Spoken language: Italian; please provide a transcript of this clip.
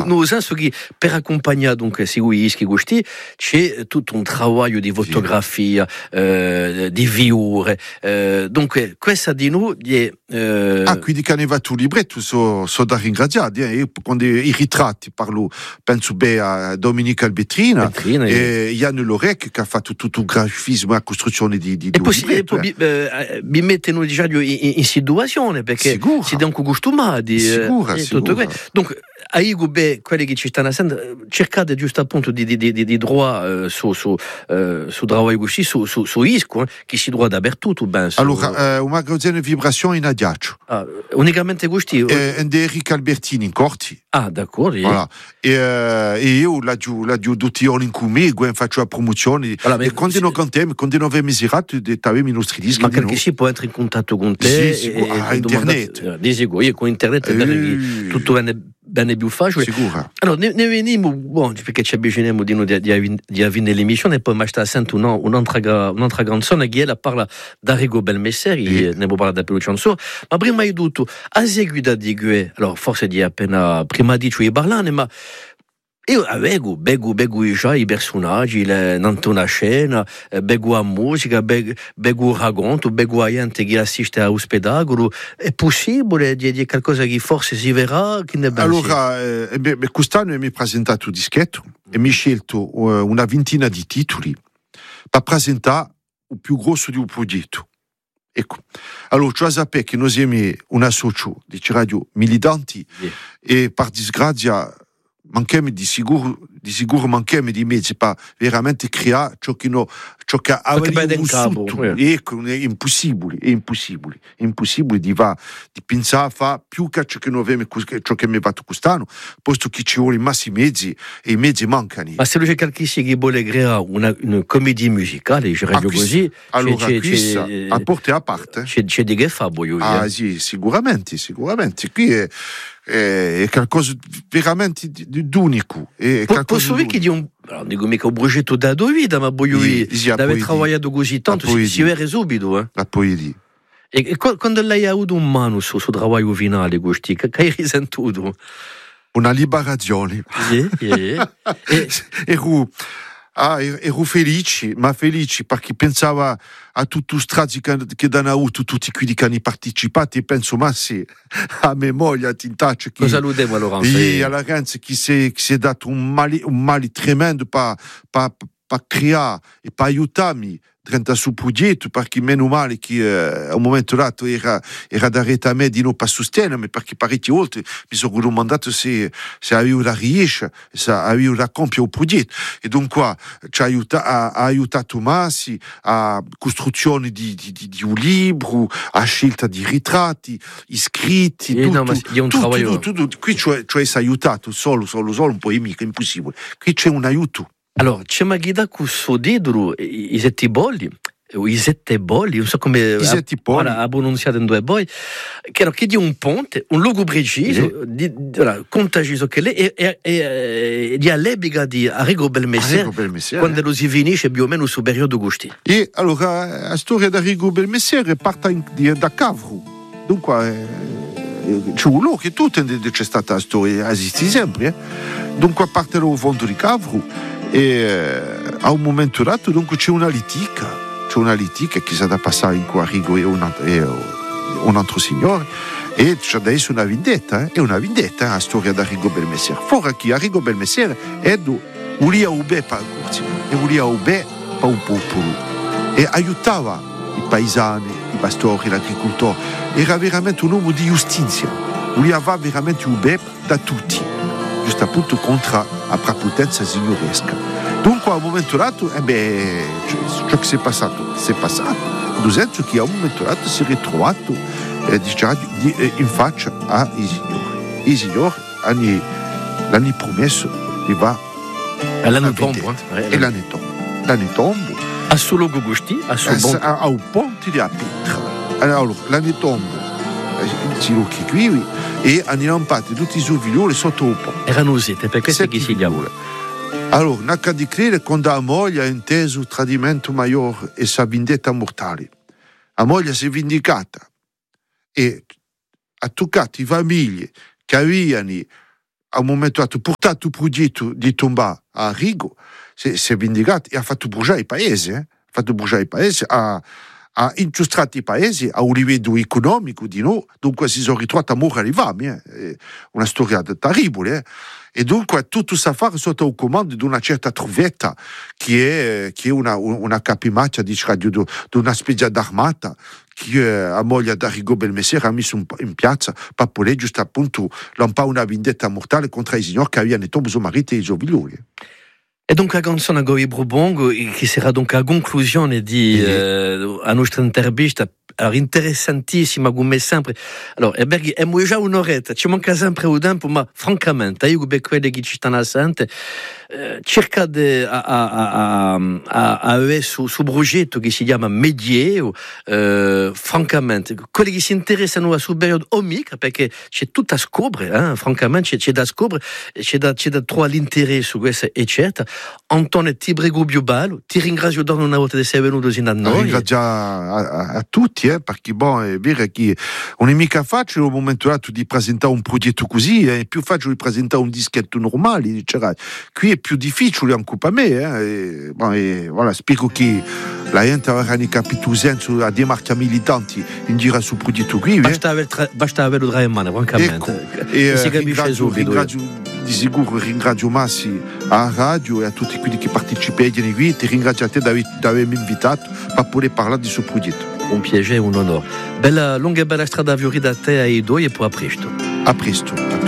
nel senso che per accompagnare dunque questi gusti c'è tutto un lavoro di fotografia, di viure, dunque questa di noi è quindi che ne va tu libretto so da ringraziare quando i ritratti parlo penso a Domenica Albetrina e Ian Lorec che ha fatto tutto un grafismo a costruzione di e poi mi mettono già in situazione perché si dà un costumati sicura. dunque quelli che ci stanno essendo cercate giusto appunto di droit su lavoro così su isco che si droit dappertutto ben allora un magazzino di vibrazione in adagio unicamente gusti Enrico Albertini in corti d'accordo voilà. E io la giù tutti in come faccio la promozione e continuo con te continuo a avere misurato di avere i nostri dischi ma perché si può entrare in contatto con te internet io con internet tutto bene più facile sicura allora ne veniamo perché ci avviciniamo di avere l'emissione e poi mi sta sento un'altra canzone che parla da Arrigo Belmesseri ne può parlare da più canzone ma prima di tutto a seguito di Gue allora forse di appena prima di cui parlare ma io avevo già i personaggi non una scena bevo a musica bevo racconto bevo a gente che assiste a spettacolo è possibile di qualcosa che forse si verrà che ne allora quest'anno mi ho presentato un dischetto e mi ho scelto una ventina di titoli per presentare il più grosso di un progetto. Ecco, allora tu sapere che noi siamo un associo di radio militanti e per disgrazia manchiamo di sicuro manchiamo di mezzi per veramente creare ciò che avevamo vissuto. Ecco, è impossibile di pensare a fare più che ciò che noi abbiamo ciò che mi è fatto quest'anno posto che ci vuole massimi mezzi e i mezzi mancano ma se c'è qualcuno che vuole creare una commedia musicale io radio così allora a porte a parte c'è di che fa sì sicuramente qui è qualcosa veramente d'unico posso dire che di un non dico mica un progetto da vita ma voglio dire deve lavorato così tanto si vede subito la poesia e quando lei ha avuto un mano sul suo lavoro finale che hai risentito una liberazione ero felice perché pensavo a tutti i strati che hanno avuto tutti quelli che hanno partecipato e penso ma se a memoria ti intaccio che cosa salutiamo a Lorenzo alla Lorenzo che si è dato un male tremendo per creare e per aiutarmi durante sul progetto perché meno male che a un momento dato era da rete a me di non per sostenermi perché parecchie volte mi sono domandato se avevo la riesce se avevo la compiere il progetto e dunque ci ha aiutato Massi a costruzione di un libro a scelta di ritratti iscritti tutto qui cioè si è aiutato solo un po' mica impossibile qui c'è un aiuto. Allora, c'è una guida con suo dentro i sette bolli, non so come ha pronunciato in due bolli, che di un ponte, un luogo preciso, contagioso che lei e di all'epica di Arrigo Belmesseri quando lo si finisce più o meno sul periodo gusti. E allora, la storia di Arrigo Belmesseri parte da Cavro, dunque c'è un luogo che tutto c'è stata la storia, esiste sempre, dunque parte dal fondo di Cavro. E a un momento dato dunque c'è una litica che si è da passare in cui Arrigo e un altro signore e c'è adesso una vendetta la storia di Arrigo Belmesseri fuori che Arrigo Belmesseri volia ube per il corso e volia ube per un popolo e aiutava i paesani, i pastori, l'agricoltore era veramente un uomo di giustizia volia veramente ube da tutti giusto appunto contro la prepotenza signoresca. Dunque a un momento dato, ciò che si è passato. Nel senso che a un momento dato si è ritrovato in faccia ai signori. I signori l'hanno promesso di va l'anno tombo. E l'anno tombo. A solo Gugusti, a un ponte di Pietra. Allora, l'anno tombo. Si lo qui e hanno lampati tutti i surviglioli sotto un po'. Erano usate per questo che si chiamava. Allora, non c'è di credere quando la moglie ha inteso il tradimento maggiore e sa vendetta mortale. La moglie si è vendicata e ha toccato i famiglie che avevano a un momento dato portato il progetto di tomba a Rigo, si è vendicato e ha fatto bruciare il paese, ha ingiustrato i paesi a un livello economico di noi, dunque si sono ritrovati a morire una storia terribile, e dunque tutto questo affare sotto il comando di una certa Trovetta che è una capimaccia di una specie d'armata che a moglie da Arrigo Belmesser ha messo in piazza per poter giusto appunto lanciare una vendetta mortale contro i signori che avevano tombe suo marito e i suoi figlioli. E donc la canzone Goi Brubongo, che sarà donc a conclusione di a nostra intervista, allora interessantissima come sempre. Allora, Berghi, è già un'oretta, ci manca sempre un tempo, ma francamente, io come quelli che ci stanno assente, cerca di avere su progetto che si chiama Medieo, francamente, quelli che si interessano a su periodo omica, perché c'è tutto a scoprire, francamente, c'è da scoprire, c'è da trovare l'interesse su questo, eccetera. Antonio, ti prego più bello, ti ringrazio da una volta di essere venuto in a noi. Ringrazio a tutti, perché è vero che non è mica facile al momento dato di presentare un progetto così, è più facile di presentare un dischetto normale, qui è più difficile anche per me, voilà, spero che la gente avrà capito il senso a demarca militanti in giro sul progetto qui. Basta averlo tra le mani, francamente. E si capisce subito. Di sicuro ringrazio Massi a radio e a tutti quelli che partecipano qui, ti ringrazio a te di avermi invitato per poter parlare di questo progetto. Un piacere e un onore. Bella, lunga e bella strada a da te ai due e poi a presto. A presto.